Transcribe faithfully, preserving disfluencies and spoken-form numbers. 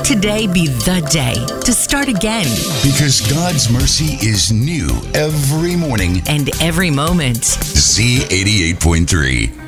today be the day to start again. Because God's mercy is new every morning. And every moment. Z eighty-eight point three.